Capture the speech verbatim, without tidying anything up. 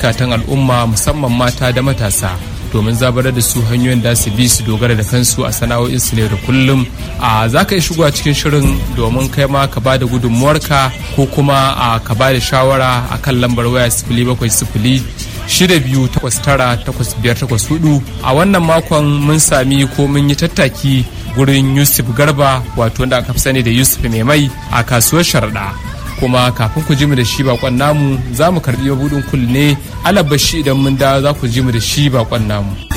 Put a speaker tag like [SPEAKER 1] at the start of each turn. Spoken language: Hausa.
[SPEAKER 1] zukatan al'umma musamman mata da matasa domin zabarar da su hanyoyin da su bi su dogara da kansu a sana'o'in su ne da kullum. A za ka yi shigowa cikin shirin domin kai ma ka bada gudunmuwarka ko kuma a ka bada shawara a kan lambar waya sifili bakwai sifili shida biyu takwas tara takwas biyar takwas hudu. A wannan makon mun sami ko mun yi tattaki gurin Yusuf Garba, wato wanda aka fi sani da Yusuf Mai Mai a kasuwar Sharaɗa. Kuma kafin ku ji mu da shi bakon namu za mu karbi mabudin kulle ne, alabashi idan mun da za ku ji mu da shi bakon namu.